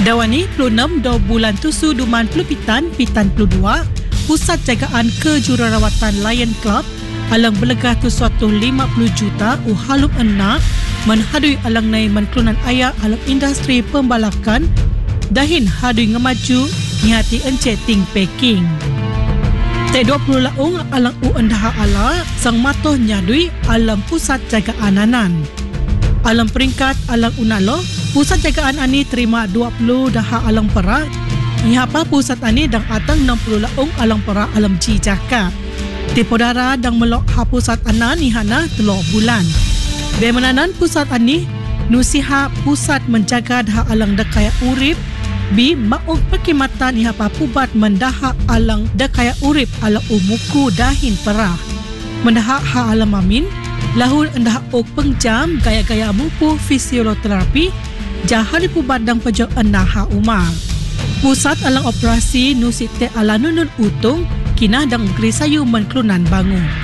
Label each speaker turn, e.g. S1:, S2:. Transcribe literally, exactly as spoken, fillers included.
S1: Dawani puluh enam do bulan tusu duman puluh pitan pitan puluh dua Pusat Jagaan Kejururawatan Lion Club alang belegah tu suatu lima puluh juta uhalum enak menhadui alang nai menklunan ayak alang industri pembalakan dahin hadui ngemaju nyati enceting packing. Te dua puluh laung alang u endah ala sang matoh nyadui alam pusat jagaan anan. Alam peringkat alang unalo, pusat jagaan ani terima dua puluh daha alang perak. Ihapa pusat ani dang atang enam puluh laung alang perak alam jijaka. Tipu dara dang melok ha pusat anan ihana telur bulan. Bemananan pusat ani nusiha pusat menjaga daha alang dekaya urip bi mauk perkhidmatan ihapa pubat mendaha alang dekaya urip alang umuku dahin perah. Mendaha ha alam amin lahul endah ok pengjam gaya-gaya mupu fisioterapi jahari pubadang pejok enaha umar. Pusat alang operasi nusite ala nunun utung kinah dang gerisayu menklunan bangun.